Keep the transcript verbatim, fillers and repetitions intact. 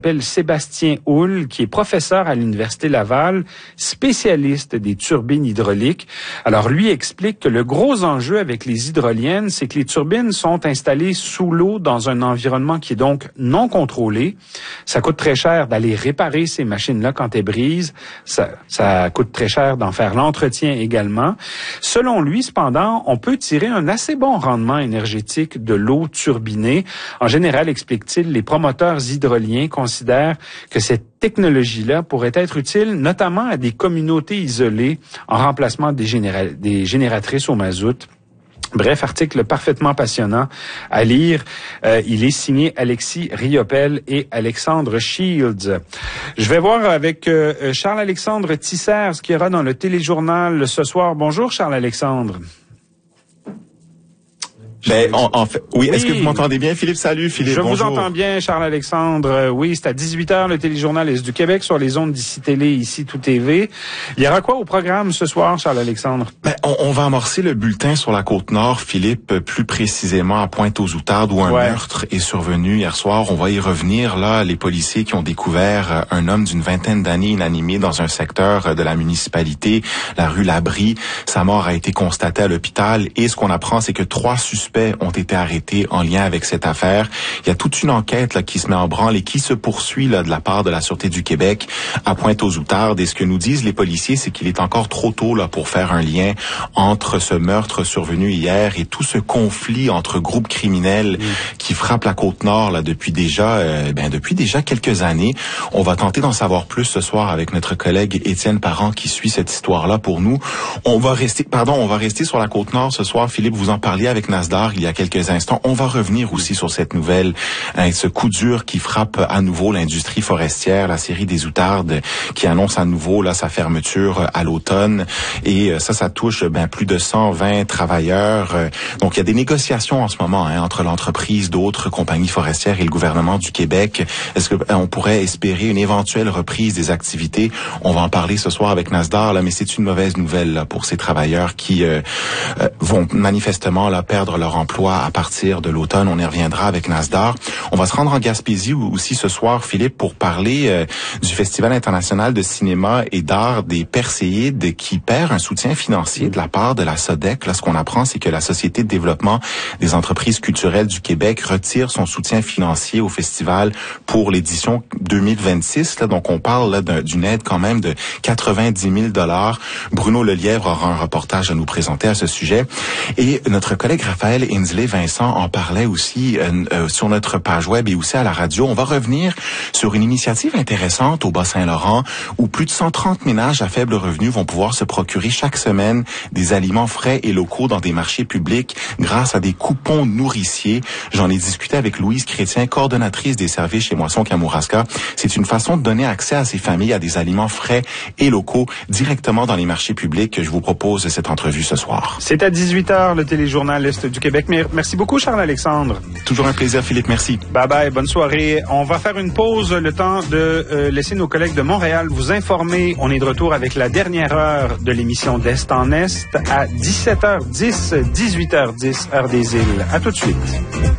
s'appelle Sébastien Houle, qui est professeur à l'Université Laval, spécialiste des turbines hydrauliques. Alors, lui explique que le gros enjeu avec les hydroliennes, c'est que les turbines sont installées sous l'eau dans un environnement qui est donc non contrôlé. Ça coûte très cher d'aller réparer ces machines-là quand elles brisent. Ça, ça coûte très cher d'en faire l'entretien également. Selon lui, cependant, on peut tirer un assez bon rendement énergétique de l'eau turbinée. En général, explique-t-il, les promoteurs hydroliens considèrent que cette technologie-là pourrait être utile notamment à des communautés isolées en remplacement des, généra- des génératrices au mazout. Bref, article parfaitement passionnant à lire. Euh, il est signé Alexis Riopel et Alexandre Shields. Je vais voir avec euh, Charles-Alexandre Tissère ce qu'il y aura dans le téléjournal ce soir. Bonjour Charles-Alexandre. Ben, en, en fait, oui, oui. Est-ce que vous m'entendez bien, Philippe? Salut, Philippe. Je bonjour. vous entends bien, Charles-Alexandre. Oui, c'est à dix-huit heures, le téléjournal Est du Québec sur les ondes d'Ici Télé, Ici Tout T V. Il y aura quoi au programme ce soir, Charles-Alexandre? Ben, on, on va amorcer le bulletin sur la Côte-Nord, Philippe, plus précisément à Pointe-aux-Outardes, où un ouais. meurtre est survenu hier soir. On va y revenir. Là, les policiers qui ont découvert un homme d'une vingtaine d'années inanimé dans un secteur de la municipalité, la rue Labrie. Sa mort a été constatée à l'hôpital et ce qu'on apprend, c'est que trois suspects ont été arrêtés en lien avec cette affaire. Il y a toute une enquête là qui se met en branle et qui se poursuit là de la part de la Sûreté du Québec à Pointe-aux-Outardes. Et ce que nous disent les policiers, c'est qu'il est encore trop tôt là pour faire un lien entre ce meurtre survenu hier et tout ce conflit entre groupes criminels mmh. qui frappent la Côte-Nord là depuis déjà euh, ben depuis déjà quelques années. On va tenter d'en savoir plus ce soir avec notre collègue Étienne Parent qui suit cette histoire-là pour nous. On va rester pardon, on va rester sur la Côte-Nord ce soir. Philippe, vous en parliez avec Nasdaq il y a quelques instants. On va revenir aussi sur cette nouvelle, hein, ce coup dur qui frappe à nouveau l'industrie forestière, la série des Outardes qui annonce à nouveau là sa fermeture à l'automne. Et ça, ça touche ben plus de cent vingt travailleurs. Donc il y a des négociations en ce moment hein, entre l'entreprise, d'autres compagnies forestières et le gouvernement du Québec. Est-ce que on pourrait espérer une éventuelle reprise des activités? On va en parler ce soir avec Nasdaq, là, mais c'est une mauvaise nouvelle là, pour ces travailleurs qui euh, euh, vont manifestement là perdre leur emploi à partir de l'automne. On y reviendra avec Nasdaq. On va se rendre en Gaspésie aussi ce soir, Philippe, pour parler euh, du Festival international de cinéma et d'art des Perséides qui perd un soutien financier de la part de la SODEC. Là, ce qu'on apprend, c'est que la Société de développement des entreprises culturelles du Québec retire son soutien financier au festival pour l'édition deux mille vingt-six. Là, donc, on parle là, d'un, d'une aide quand même de quatre-vingt-dix mille dollars. Bruno Lelièvre aura un reportage à nous présenter à ce sujet. Et notre collègue Raphaël Insley Vincent en parlait aussi euh, euh, sur notre page web et aussi à la radio. On va revenir sur une initiative intéressante au Bas-Saint-Laurent où plus de cent trente ménages à faible revenu vont pouvoir se procurer chaque semaine des aliments frais et locaux dans des marchés publics grâce à des coupons nourriciers. J'en ai discuté avec Louise Chrétien, coordonnatrice des services chez Moisson Kamouraska. C'est une façon de donner accès à ces familles à des aliments frais et locaux directement dans les marchés publics que je vous propose cette entrevue ce soir. C'est à dix-huit heures, le téléjournal Est du Québec. Merci beaucoup, Charles-Alexandre. Toujours un plaisir, Philippe. Merci. Bye bye. Bonne soirée. On va faire une pause, le temps de euh, laisser nos collègues de Montréal vous informer. On est de retour avec la dernière heure de l'émission d'Est en Est à dix-sept heures dix, dix-huit heures dix, heure des îles. À tout de suite.